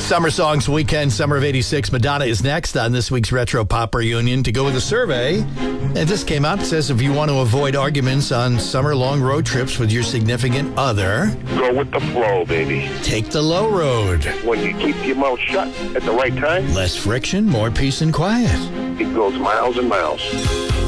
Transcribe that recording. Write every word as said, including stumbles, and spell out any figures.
Summer Songs Weekend, Summer of eighty-six. Madonna is next on this week's Retro Pop Reunion. To go with a survey, and this came out, it says if you want to avoid arguments on summer-long road trips with your significant other, go with the flow, baby. Take the low road. When you keep your mouth shut at the right time, less friction, more peace and quiet. It goes miles and miles.